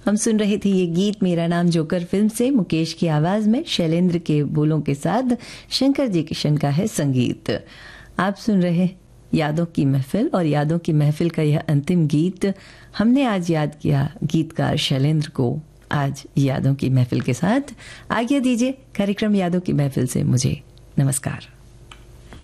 हम सुन रहे थे ये गीत मेरा नाम जोकर फिल्म से, मुकेश की आवाज में, शैलेंद्र के बोलों के साथ शंकर जी किशन का है संगीत। आप सुन रहे यादों की महफिल, और यादों की महफिल का यह अंतिम गीत हमने आज याद किया गीतकार शैलेंद्र को। आज यादों की महफिल के साथ आज्ञा दीजिए कार्यक्रम यादों की महफिल से मुझे। नमस्कार।